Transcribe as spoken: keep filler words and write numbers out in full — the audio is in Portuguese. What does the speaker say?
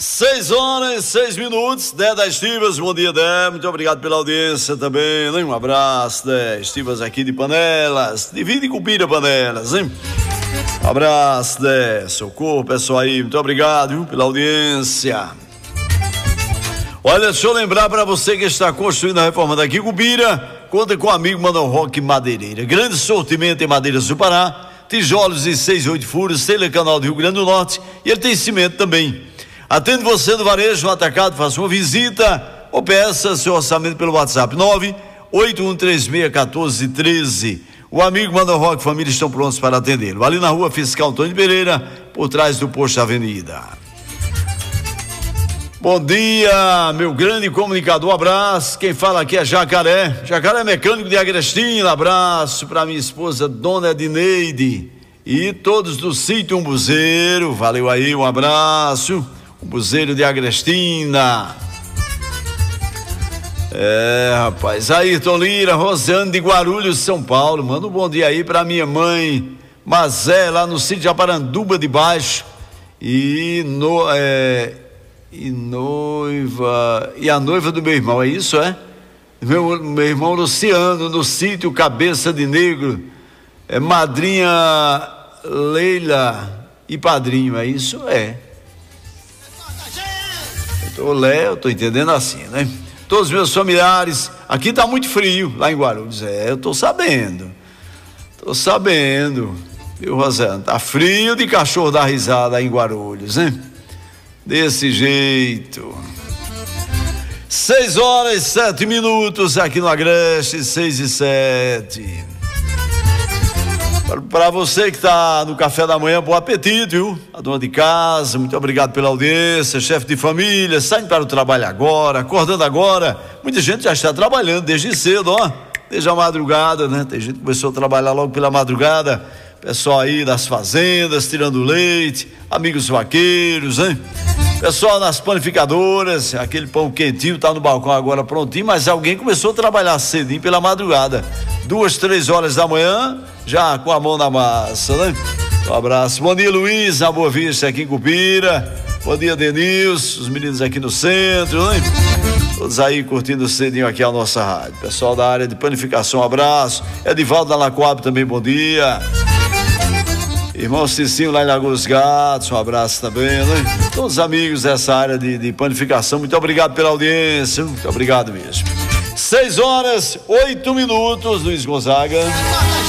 Seis horas, seis minutos, Dé da Estivas, bom dia, Dé, muito obrigado pela audiência também, né? Um abraço, Dé, Estivas aqui de Panelas, divide e Cupira Panelas, hein? Um abraço, Dé, socorro, pessoal aí, muito obrigado, viu, pela audiência. Olha, deixa eu lembrar para você que está construindo a reforma daqui, Cupira, conta com o amigo Mano Roque Madeireira, grande sortimento em madeiras do Pará, tijolos de seis e oito furos, telha canal do Rio Grande do Norte, e ele tem cimento também. Atende você do varejo, no atacado, faça uma visita ou peça seu orçamento pelo WhatsApp nove oito um três seis um quatro um três. O amigo Mano Roque e família estão prontos para atendê-lo. Ali na rua Fiscal Antônio Pereira, por trás do posto Avenida. Bom dia, meu grande comunicador, abraço. Quem fala aqui é Jacaré, Jacaré mecânico de Agrestina, abraço para minha esposa Dona Edineide e todos do sítio Umbuzeiro, valeu aí, um abraço. Umbuzeiro de Agrestina. É, rapaz, Ayrton Lira, Rosiane de Guarulhos, São Paulo, manda um bom dia aí pra minha mãe Mazé, lá no sítio de Aparanduba de Baixo, e no, é, e noiva, e a noiva do meu irmão, é isso, é? Meu, meu irmão Luciano, no sítio Cabeça de Negro, é madrinha Leila e padrinho, é isso? É. Eu tô, eu tô entendendo assim, né? Todos os meus familiares, aqui tá muito frio, lá em Guarulhos, é, eu tô sabendo, tô sabendo, viu, Rosana? Tá frio de cachorro dar risada aí em Guarulhos, né? Desse jeito. Seis horas, sete minutos, aqui no Agreste, seis e sete. Para você que está no café da manhã, bom apetite, viu? A dona de casa, muito obrigado pela audiência, chefe de família, saindo para o trabalho agora, acordando agora. Muita gente já está trabalhando desde cedo, ó, desde a madrugada, né? Tem gente que começou a trabalhar logo pela madrugada, pessoal aí das fazendas, tirando leite, amigos vaqueiros, né? Pessoal nas panificadoras, aquele pão quentinho tá no balcão agora prontinho, mas alguém começou a trabalhar cedinho pela madrugada, duas, três horas da manhã, já com a mão na massa, né? Um abraço, bom dia Luiz, na Boa Vista aqui em Cupira, bom dia Denilson, os meninos aqui no centro, né? Todos aí curtindo cedinho aqui a nossa rádio, pessoal da área de panificação, um abraço, Edivaldo da Lacoab também, bom dia. Irmão Cicinho lá em Lagoas Gatos, um abraço também, né? Todos os amigos dessa área de, de panificação, muito obrigado pela audiência, muito obrigado mesmo. Seis horas, oito minutos, Luiz Gonzaga.